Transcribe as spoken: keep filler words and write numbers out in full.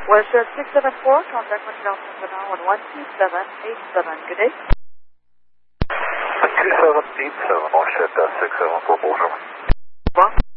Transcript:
Western six seven four, contact with Delta Canal on one two seven eight seven. Good day. two seven eight seven, Osheta six seven four, bonjour. Bon.